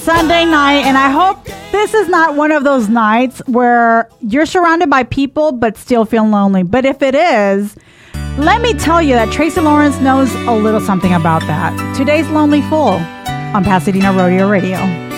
Sunday night, and I hope this is not one of those nights where you're surrounded by people but still feel lonely. But if it is, let me tell you that Tracy Lawrence knows a little something about that. Today's Lonely Fool on Pasadena Rodeo Radio.